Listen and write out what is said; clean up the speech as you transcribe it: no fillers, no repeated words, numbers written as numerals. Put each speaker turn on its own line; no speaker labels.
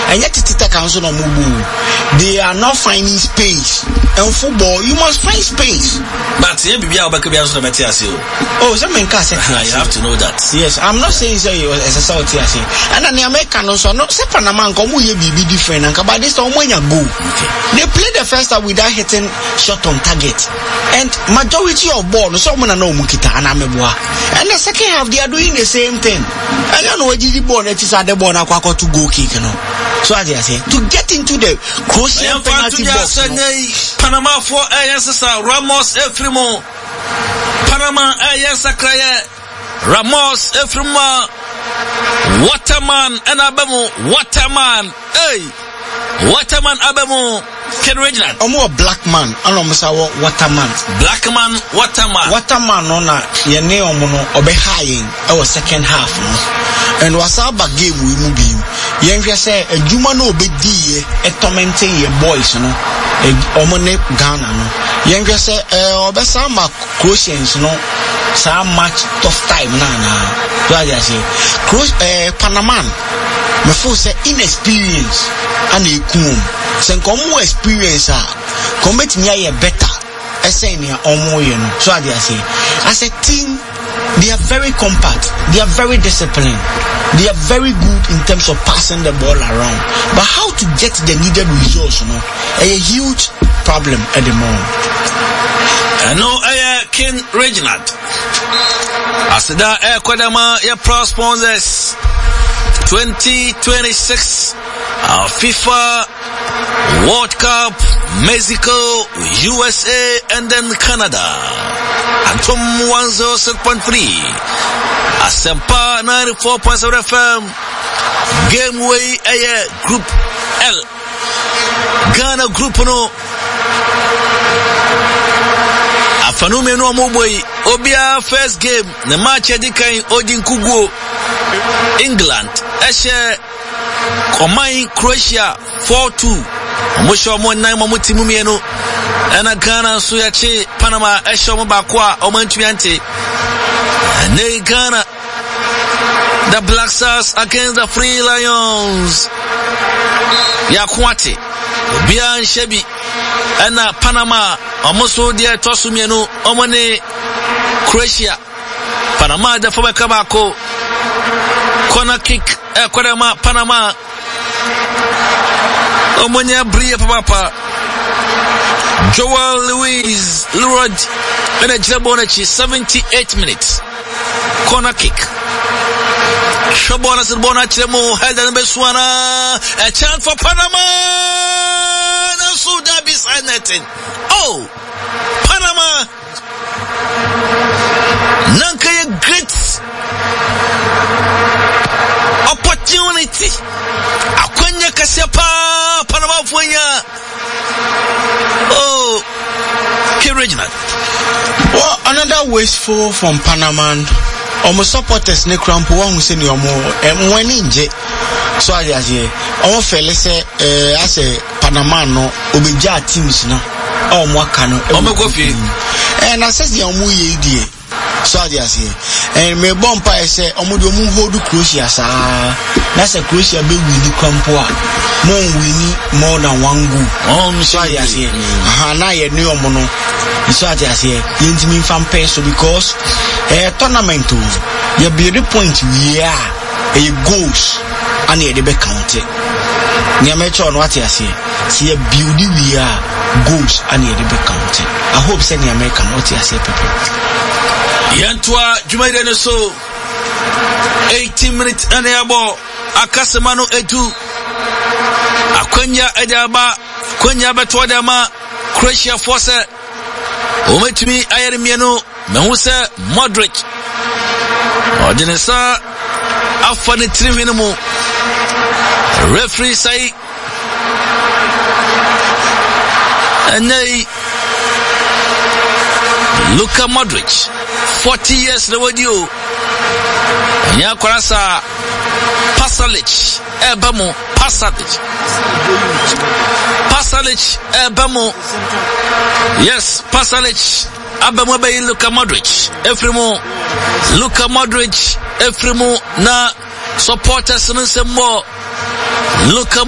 And yet it council no move. They are not finding space. And football, you must find space.
But
oh, some men can't say.
You have to know that.
Yes, I'm not saying so as a South Asian. And the American also not say Panama come we be different and about this time when you go. They play the first half without hitting shot on target. And majority of ball, someone know Mukita and Ameboa. And the second half they are doing the same thing. I don't know what the ball that is at the ball to go kick, you know. So as I say, to get into the Croatian penalty box.
Panama for ASSA Ramos Efrimo. Panama ASSA Kraye Ramos Efrimo. Waterman and Abemo. Waterman. Hey. Waterman Abemo. Ken Reginald.
Omo black man. Ano musawo Waterman.
Black man. Waterman.
Waterman no na ye ne omo no obe high in second half no. And wasaba game we mu bi. Ye nhwe say adwuma no obedi e tormenting ye boys no. Omo ne Ghana no. Ye nhwe say obesa ma Croatians no. Sa match tough time na. So I say Panaman me feel say inexperience and a coom. Sen come more experience come it near better. Say near omo you know. So I say as a team they are very compact, they are very disciplined, they are very good in terms of passing the ball around. But how to get the needed results, you know, a huge problem at the moment.
Ken Reginald. Asida Kodama pro sponsors 2026 FIFA World Cup, Mexico, USA, and then Canada. Atom 106.3, Asempa 94.7 FM, Gameway Group L, Ghana Group no. Afanume no Moboi, Obia first game, the match edikan Odin Kugo, England, Eshe, Komai Croatia 4-2. Mwisho wa nine mamutimu mienu ena Ghana suyache Panama esho mbakwa omantuante ne Ghana the Black Stars against the Free Lions ya kwate bia nshebi ena Panama omuso dia tosu mienu omane Croatia Panama da foba kabako corner kick Kodama Panama Omonya Bria Papa Joel Luis Lurad and a Jabonachi 78 minutes corner kick Shabona Bonachi held and Beswana a chance for Panama and Sudan beside nothing. Oh Panama Nankaya great opportunity Akwanya Kasepa Panama Fuenya. Oh, Ken Reginald.
Well, another wasteful from Panama. Almost supporters ne cramp one who send you more and when inje. So I say, all fellas say, as a Panama no, Obija teams no, or Mwakano, and I says the Omuye idea. So I say, and me bomba say, Omudu hold Croatia, that's a Croatia be winning Crampoa. More winning more than one goal. So I say, Hana ye new mono. So I say, Yintimi fan peso because a tournament you be the point we are a goals and a debate county. Niamecho on what I say, see a beauty we are goals and a debate county. I hope send the American what I say people.
Yantwa Jumaide so 18 minutes and a ball Akasemano edu Akwenya Edaba Kwenya Betwadama Croatia force Umetimi Ayermiano Mehuse Modric Ordinesa Afani Trivinamo referee say and Luka Modric 40 years the video ya kwarasa Pasalic Ebamo Pasalic Ebamo yes Pasalic Abamo be Luka Modric Efremo Luka Modric Efremo na supporters nsemmo Luka